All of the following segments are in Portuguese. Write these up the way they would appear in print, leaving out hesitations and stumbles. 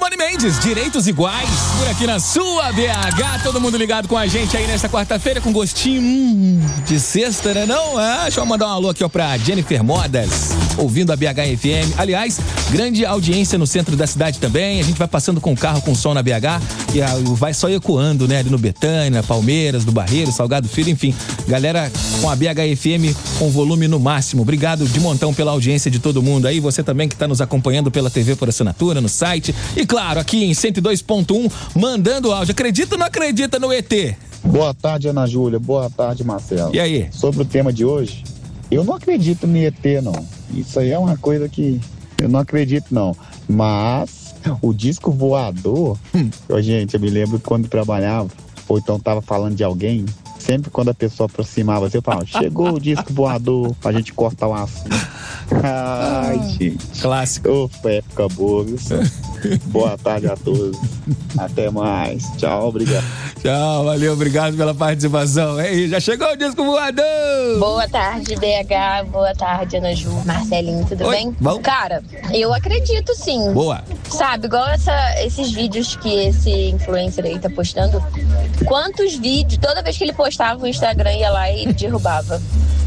Simone Mendes, Direitos Iguais, por aqui na sua BH. Todo mundo ligado com a gente aí nesta quarta-feira com gostinho de sexta, né não? Deixa eu mandar um alô aqui ó, pra Jennifer Modas, ouvindo a BH FM. Aliás, grande audiência no centro da cidade também. A gente vai passando com o carro com som na BH e vai só ecoando, né? Ali no Betânia, Palmeiras, do Barreiro, Salgado Filho, enfim. Galera com a BH FM com volume no máximo. Obrigado de montão pela audiência de todo mundo aí. Você também que está nos acompanhando pela TV por assinatura, no site. E claro, aqui em 102.1, mandando áudio. Acredita ou não acredita no ET? Boa tarde, Ana Júlia. Boa tarde, Marcelo. E aí? Sobre o tema de hoje, eu não acredito no ET, não. Isso aí é uma coisa que eu não acredito, não. Mas o disco voador, gente, eu me lembro quando trabalhava, ou então tava falando de alguém, sempre quando a pessoa aproximava, eu falava, chegou o disco voador pra gente cortar o assunto. Ai, gente. Clássico. Foi época boa, viu? Boa tarde a todos. Até mais. Tchau, obrigado. Tchau, valeu, obrigado pela participação. Ei, já chegou o disco voador! Boa tarde, BH. Boa tarde, Ana Ju. Marcelinho, tudo bem? Bom. Cara, eu acredito sim. Boa. Sabe, igual esses vídeos que esse influencer aí tá postando. Quantos vídeos, toda vez que ele postava o Instagram ia lá e derrubava.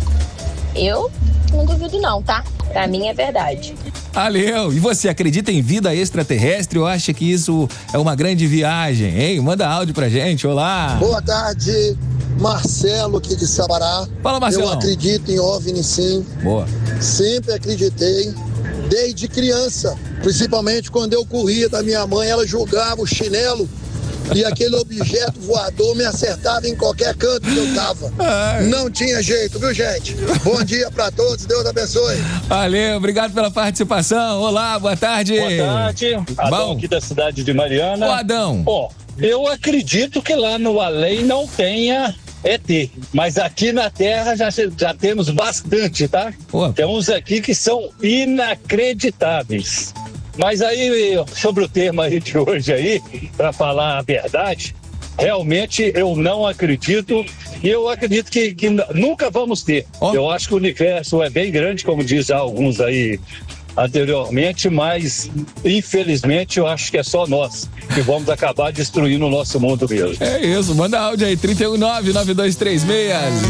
Eu não duvido não, tá? Pra mim é verdade. Valeu! E você acredita em vida extraterrestre ou acha que isso é uma grande viagem? Hein? Manda áudio pra gente, olá! Boa tarde, Marcelo aqui de Sabará. Fala, Marcelo. Eu acredito em OVNI sim. Boa. Sempre acreditei, desde criança. Principalmente quando eu corria da minha mãe, ela jogava o chinelo e aquele objeto voador me acertava em qualquer canto que eu tava. Não tinha jeito, viu, gente? Bom dia pra todos, Deus abençoe. Valeu, obrigado pela participação. Olá, boa tarde. Boa tarde, Adão aqui da cidade de Mariana. Ô, Adão. Ó, eu acredito que lá no além não tenha ET, mas aqui na Terra já temos bastante, tá? Pô. Tem uns aqui que são inacreditáveis. Mas aí, sobre o tema aí de hoje aí, para falar a verdade, realmente eu não acredito e eu acredito que nunca vamos ter. Eu acho que o universo é bem grande, como diz alguns aí anteriormente, mas infelizmente eu acho que é só nós que vamos acabar destruindo o nosso mundo mesmo. É isso, manda áudio aí, 3199236